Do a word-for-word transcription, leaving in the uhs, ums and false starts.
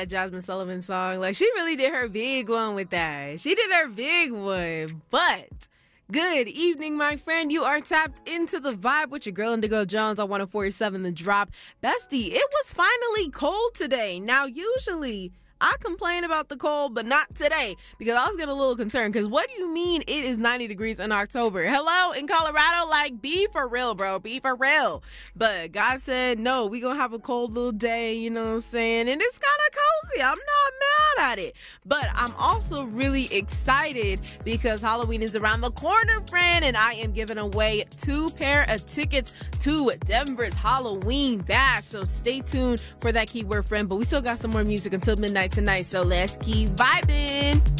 that Jasmine Sullivan song. Like, she really did her big one with that. She did her big one. But good evening, my friend. You are tapped into the vibe with your girl Indigo Jones on one oh four point seven The Drop. Bestie, it was finally cold today. Now, usually I complain about the cold, but not today, because I was getting a little concerned. Because what do you mean it is ninety degrees in October? Hello, in Colorado? Like, be for real, bro. Be for real. But God said, no, we going to have a cold little day, you know what I'm saying? And it's kind of cozy. I'm not mad at it. But I'm also really excited because Halloween is around the corner, friend. And I am giving away two pair of tickets to Denver's Halloween Bash. So stay tuned for that keyword, friend. But we still got some more music until midnight tonight, so let's keep vibing.